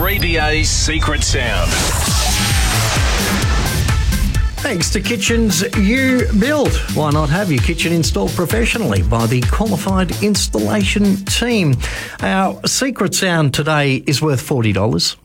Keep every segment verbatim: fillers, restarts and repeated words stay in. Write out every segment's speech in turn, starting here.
three B A's Secret Sound. Thanks to Kitchens You Build. Why not have your kitchen installed professionally by the qualified installation team? Our secret sound today is worth forty dollars.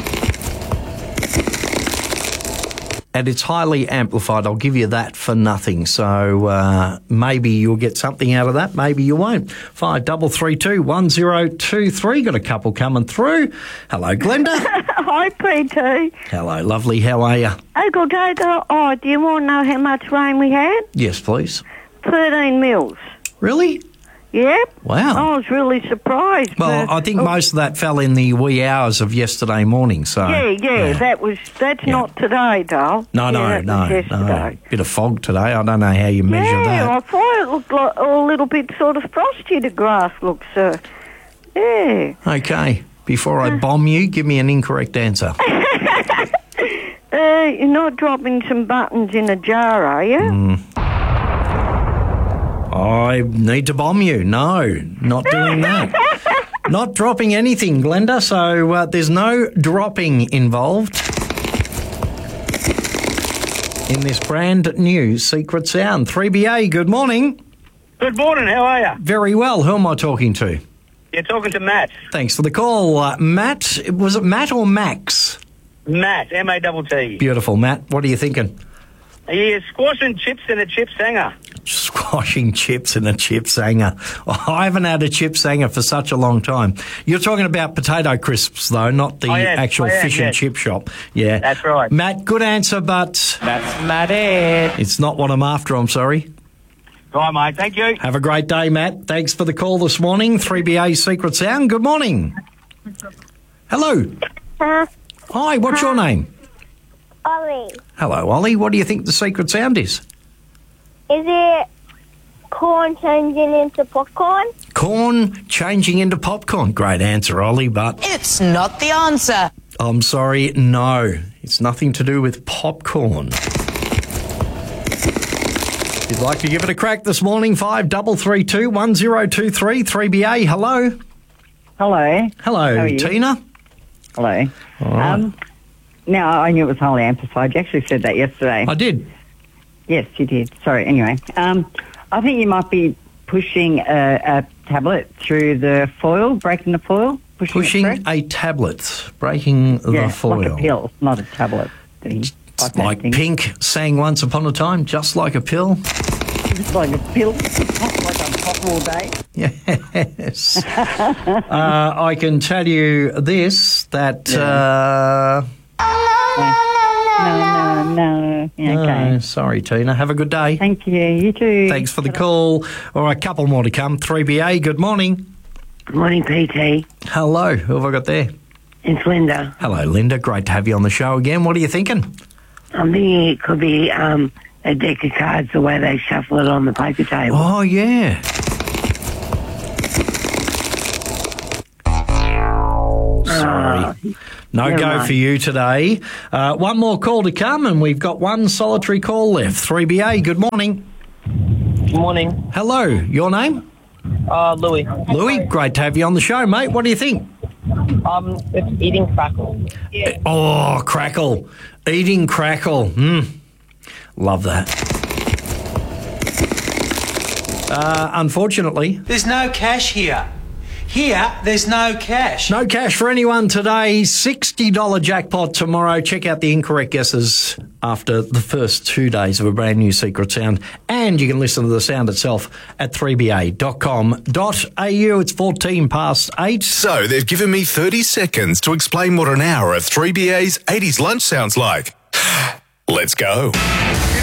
And it's highly amplified. I'll give you that for nothing. So uh, maybe you'll get something out of that. Maybe you won't. Five double three two one zero two three. Got a couple coming through. Hello, Glenda. Hi, P T. Hello, lovely. How are you? Oh, good day. Oh, do you want to know how much rain we had? Yes, please. thirteen mils. Really? Yep. Wow. I was really surprised. Well, but, I think oh, most of that fell in the wee hours of yesterday morning. So Yeah, yeah, that was, that's Yeah. not today, doll. No, no, yeah, that no, was no. yesterday. Bit of fog today. I don't know how you measure Yeah, that. I thought it looked like a little bit sort of frosty, the grass looks, uh, yeah. Okay. Before I bomb you, give me an incorrect answer. Uh, you're not dropping some buttons in a jar, are you? Mm. I need to bomb you. No, not doing that. Not dropping anything, Glenda. So uh, there's no dropping involved in this brand new Secret Sound. three B A, good morning. Good morning, how are you? Very well. Who am I talking to? You're talking to Matt. Thanks for the call. Uh, Matt, was it Matt or Max? Matt, M A T T. Beautiful, Matt. What are you thinking? Yeah, squashing chips in a chip sanger. Squashing chips in a chip sanger. Oh, I haven't had a chip sanger for such a long time. You're talking about potato crisps, though, not the I am, actual I am, fish and yes. chip shop. Yeah. That's right. Matt, good answer, but That's Matt. it's not what I'm after, I'm sorry. Right, mate, thank you. Have a great day, Matt. Thanks for the call this morning. three B A Secret Sound, good morning. Hello. Uh, Hi, what's your name? Ollie, Hello, Ollie. What do you think the secret sound is? is it corn changing into popcorn? Corn changing into popcorn. Great answer, Ollie, but It's not the answer. I'm sorry, no. It's nothing to do with popcorn. If you'd like to give it a crack this morning, five double three two one zero two three, three B A. Hello. Hello. Hello, How are you? Tina. Hello. Um, now, I knew it was highly amplified. You actually said that yesterday. I did. Yes, you did. Sorry, anyway. Um, I think you might be pushing a, a tablet through the foil, breaking the foil. Pushing, Pushing it through. a tablet, breaking yeah, the foil. like a pill, not a tablet. thing. It's that like thing. Pink sang Once Upon a Time, just like a pill. It's like a pill. Like I'm hot all day. Yes. uh, I can tell you this, that... Uh, No, no, no. Yeah, okay. oh, sorry, Tina. Have a good day. Thank you. You too. Thanks for the call. All right, a couple more to come. three B A, good morning. Good morning, P T. Hello, who have I got there? It's Linda. Hello, Linda. Great to have you on the show again. What are you thinking? I'm thinking it could be um, a deck of cards the way they shuffle it on the poker table. Oh, yeah. Sorry. No never go mind. for you today. Uh, one more call to come, and we've got one solitary call left. three B A, good morning. Good morning. Hello, your name? Uh, Louis. Louis, great to have you on the show, mate. What do you think? Um, it's eating crackle. Oh, crackle. Eating crackle. Mm. Love that. Uh, unfortunately, There's no cash here. Here, there's no cash. no cash for anyone today. sixty dollars jackpot tomorrow. Check out the incorrect guesses after the first two days of a brand new Secret Sound. And you can listen to the sound itself at three b a dot com dot a u. It's fourteen past eight. So they've given me thirty seconds to explain what an hour of three B A's eighties lunch sounds like. Let's go.